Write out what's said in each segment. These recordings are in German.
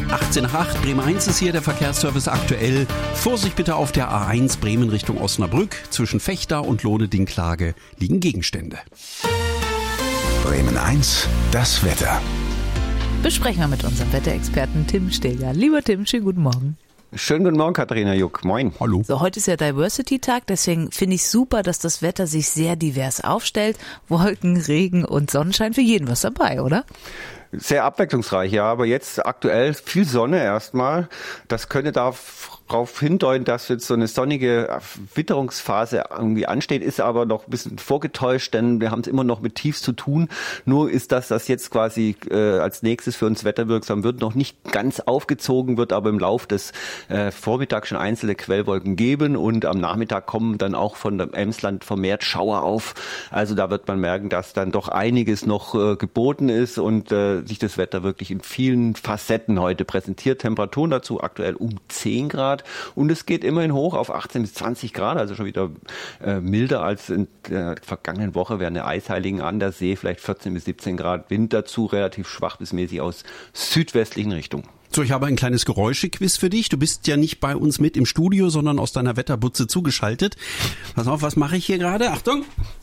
18 nach 8, Bremen 1 ist hier der Verkehrsservice aktuell. Vorsicht bitte auf der A1 Bremen Richtung Osnabrück. Zwischen Vechta und Lohne-Dinklage liegen Gegenstände. Bremen 1, das Wetter. Besprechen wir mit unserem Wetterexperten Tim Steger. Lieber Tim, schönen guten Morgen. Schönen guten Morgen, Katharina Juck. Moin. Hallo. So, heute ist ja Diversity-Tag, deswegen finde ich super, dass das Wetter sich sehr divers aufstellt. Wolken, Regen und Sonnenschein, für jeden was dabei, oder? Sehr abwechslungsreich, ja, aber jetzt aktuell viel Sonne erstmal. Das könnte darauf hindeuten, dass jetzt so eine sonnige Witterungsphase irgendwie ansteht, ist aber noch ein bisschen vorgetäuscht, denn wir haben es immer noch mit Tiefs zu tun. Nur ist das jetzt quasi als nächstes für uns wetterwirksam wird, noch nicht ganz aufgezogen, wird aber im Lauf des Vormittags schon einzelne Quellwolken geben und am Nachmittag kommen dann auch von dem Emsland vermehrt Schauer auf. Also da wird man merken, dass dann doch einiges noch geboten ist und sich das Wetter wirklich in vielen Facetten heute präsentiert. Temperaturen dazu aktuell um 10 Grad und es geht immerhin hoch auf 18 bis 20 Grad, also schon wieder milder als in der vergangenen Woche während der Eisheiligen an der See, vielleicht 14 bis 17 Grad, Wind dazu relativ schwach bis mäßig aus südwestlichen Richtungen. So, ich habe ein kleines Geräuschequiz für dich. Du bist ja nicht bei uns mit im Studio, sondern aus deiner Wetterbutze zugeschaltet. Pass auf, was mache ich hier gerade? Achtung!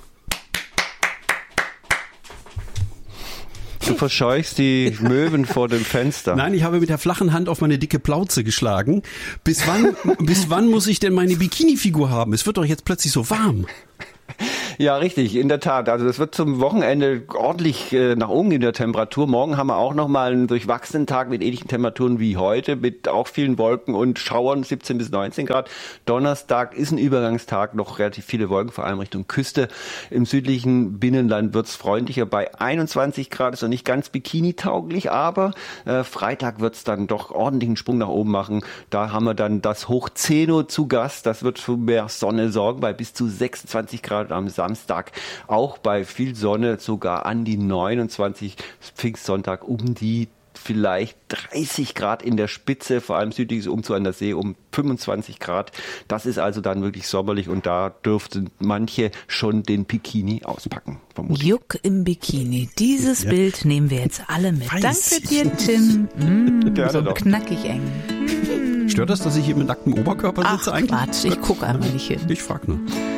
Du verscheuchst die Möwen vor dem Fenster. Nein, ich habe mit der flachen Hand auf meine dicke Plauze geschlagen. Bis wann muss ich denn meine Bikini-Figur haben? Es wird doch jetzt plötzlich so warm. Ja, richtig, in der Tat. Also das wird zum Wochenende ordentlich nach oben gehen in der Temperatur. Morgen haben wir auch nochmal einen durchwachsenen Tag mit ähnlichen Temperaturen wie heute, mit auch vielen Wolken und Schauern, 17 bis 19 Grad. Donnerstag ist ein Übergangstag, noch relativ viele Wolken, vor allem Richtung Küste. Im südlichen Binnenland wird's freundlicher bei 21 Grad, ist noch nicht ganz bikini-tauglich, aber Freitag wird's dann doch ordentlichen Sprung nach oben machen. Da haben wir dann das Hoch Zeno zu Gast. Das wird für mehr Sonne sorgen, bei bis zu 26 Grad am Samstag, auch bei viel Sonne sogar an die 29, Pfingstsonntag um die vielleicht 30 Grad in der Spitze, vor allem südliches Umzug an der See um 25 Grad. Das ist also dann wirklich sommerlich und da dürften manche schon den Bikini auspacken. Vermutlich. Juck im Bikini. Dieses Bild nehmen wir jetzt alle mit. Danke dir, Tim. So knackig eng. Stört das, dass ich hier mit nacktem Oberkörper sitze eigentlich? Quatsch, ich gucke einfach nicht hin. Ich frag nur.